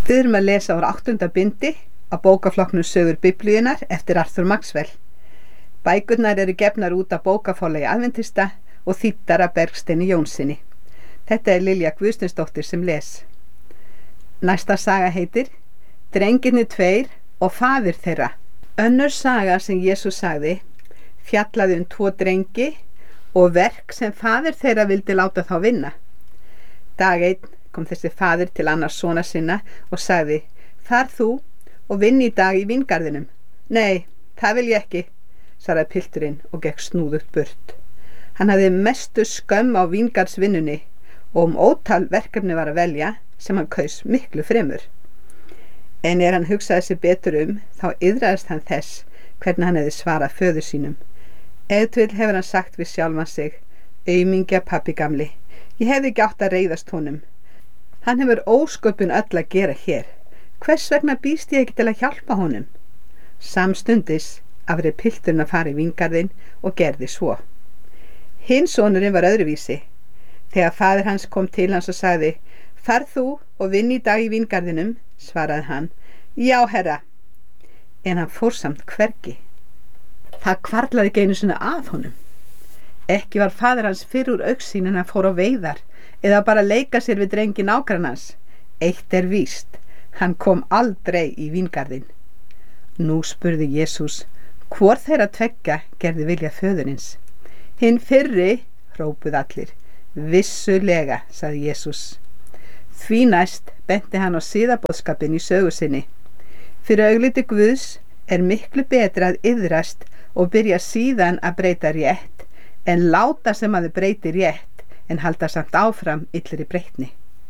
Þið erum að lesa úr 8. bindi á bókaflokknum Sögur Biblíunnar eftir Arthur Maxwell. Bækurnar eru gefnar út af bókaforlagi Aðventista og þýddar af Bergsteini Jónssyni. Þetta er Lilja Guðsteinsdóttir sem les. Næsta saga heitir Drengirnir tveir og faðir þeirra. Önnur saga sem Jesús sagði fjallaði 2 drengi og verk sem faðir þeirra vildi láta þá vinna. Dag einn kom þessi faðir til annars sona sinna og sagði: Far þú og vinn í dag í víngarðinum. Nei, það vil ég ekki, svaraði pilturinn og gekk snúðugt burt. Hann hafði mestu skömm á víngarðsvinnunni og ótal verkefni var að velja sem hann kaus miklu fremur. En hann hugsaði sig betur þá iðraðist hann þess hvernig hann hefði svarað föður sínum. Ef til hefur hann sagt við sjálfan sig: Aumingja pabbi gamli, ég hefði ekki átt að reiðast honum. Hann hefur ósköpun öll að gera hér. Hvers vegna býst ég ekki til að hjálpa honum? Samstundis afrið pilturinn að fara í víngarðinn og gerði svo. Hinn sonurinn var öðruvísi. Þegar faðir hans kom til hans og sagði: Far þú og vinn í dag í víngarðinum, svaraði hann: Já, herra. En hann fór samt hvergi. Það hvarflaði ekki einu sinni að honum. Ekki var faðir hans fyrr úr augsýn en hann fór á veiðar eða bara leika sér við drengi nágrannans. Eitt er víst, hann kom aldrei í víngarðinn. Nú spurði Jesús: Hvor þeirra tveggja gerði vilja föðurins? Hinn fyrri, hrópuðu allir. Vissulega, sagði Jesús. Því næst benti hann á siðaboðskapinn í sögu sinni. Fyrir augliti Guðs er miklu betra að iðrast og byrja síðan að breyta rétt en láta sem að þau breyti rétt en halda samt áfram illri breytni.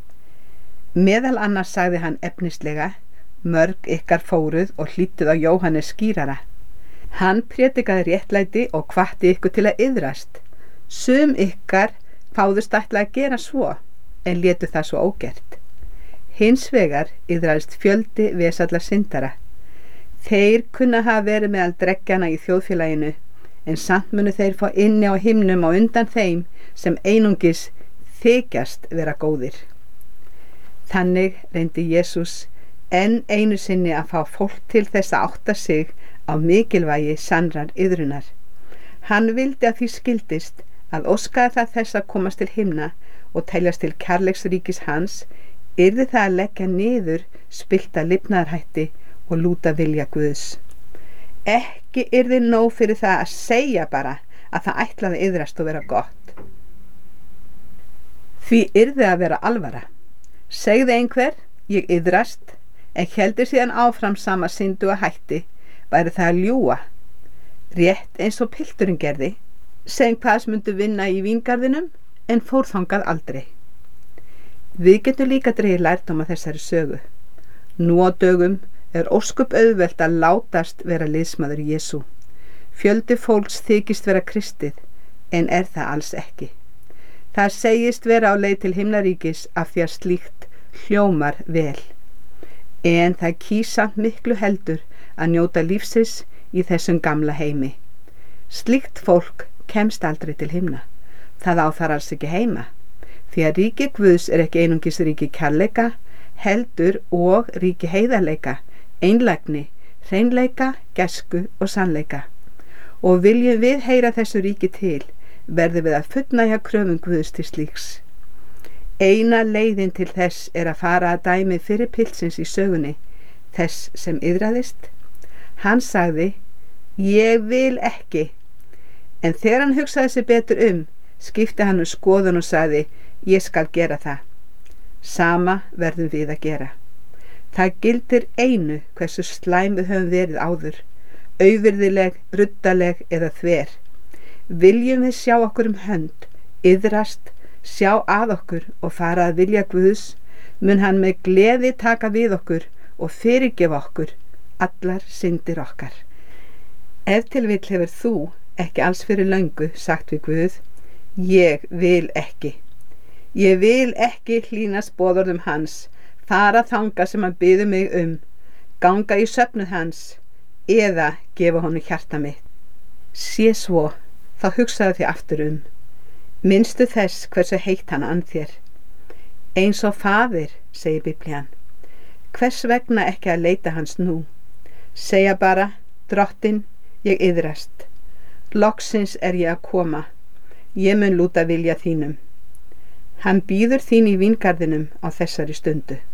Meðal annars sagði hann efnislega: Mörg ykkar fóruð og hlýttuð á Jóhannes skírara. Hann prédikaði réttlæti og hvatti ykkur til að iðrast. Sum ykkar fáðust ætla að gera svo en létu það svo ógert. Hins vegar iðraðist fjöldi vesalla syndara. Þeir kunna hafa verið meðal dreggjana í þjóðfélaginu, en samt munu þeir fá inni á himnum á undan þeim sem einungis þykjast vera góðir. Þannig reyndi Jesús enn einu sinni að fá fólk til þess að átta sig á mikilvægi sannrar iðrunar. Hann vildi að því skildist að óskaði það þess að komast til himna og teljast til kærleiksríkis hans, yrði það að leggja niður spillta lifnaðarhætti og lúta vilja Guðs. Ekki yrði nóg fyrir það að segja bara að það ætlaði að iðrast og vera gott. Því yrði að vera alvara. Segði einhver: Ég iðrast, en héldi síðan áfram sama syndu að hætti, væri það að ljúga. Rétt eins og pilturinn gerði, sem hvaðs myndu vinna í víngarðinum en fór þangað aldrei. Við getum líka dregið lærdóm af þessari sögu. Nú á dögum er ósköp auðvelt að látast vera liðsmaður Jesú. Fjöldi fólks þykist vera kristið, en er það alls ekki. Það segist vera á leið til himnaríkis af því að slíkt hljómar vel. En það kýs samt miklu heldur að njóta lífsins í þessum gamla heimi. Slíkt fólk kemst aldrei til himna. Það á þar alls ekki heima. Því að ríki Guðs er ekki einungis ríki kærleika, heldur og ríki heiðarleika, einlægni, hreinleika, gæsku og sannleika. Og viljum við heyra þessu ríki til, verðum við að fullnægja kröfum Guðs til slíks. Eina leiðin til þess er að fara að dæmi fyrir piltsins í sögunni, þess sem iðraðist. Hann sagði: Ég vil ekki. En þegar hann hugsaði sig betur skipti hann skoðun og sagði: Ég skal gera það. Sama verðum við að gera. Það gildir einu hversu slæm við höfum verið áður, auvirðileg, ruddaleg eða þver. Viljum við sjá okkur hönd, iðrast, sjá að okkur og fara að vilja Guðs, mun hann með gleði taka við okkur og fyrirgefa okkur allar syndir okkar. Ef til vill hefur þú ekki alls fyrir löngu sagt við Guð: Ég vil ekki. Ég vil ekki hlýnast boðorðum hans, fara þangað sem hann biður mig ganga í söfnuð hans eða gefa honum hjarta mitt. Sé svo, þá hugsaðu þig aftur minnstu þess hversu heitt hann ann þér. Eins og faðir, segir Biblían. Hvers vegna ekki að leita hans nú? Segja bara, Drottinn, ég iðrast. Loksins er ég að koma. Ég mun lúta vilja þínum. Hann bíður þín í víngarðinum á þessari stundu.